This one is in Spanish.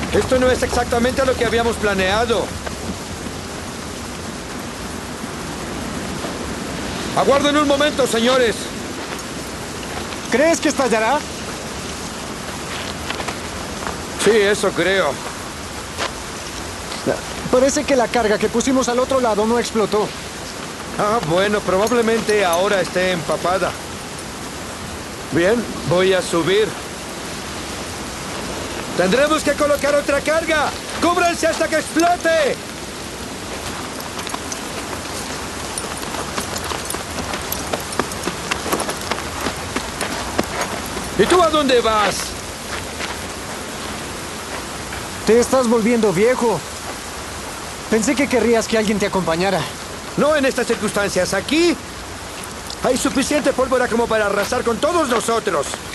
Esto no es exactamente lo que habíamos planeado. Aguarden un momento, señores. ¿Crees que estallará? Sí, eso creo. Parece que la carga que pusimos al otro lado no explotó. Ah, bueno, probablemente ahora esté empapada. Bien, voy a subir. ¡Tendremos que colocar otra carga! ¡Cúbranse hasta que explote! ¿Y tú a dónde vas? Te estás volviendo viejo. Pensé que querrías que alguien te acompañara. No en estas circunstancias. Aquí hay suficiente pólvora como para arrasar con todos nosotros.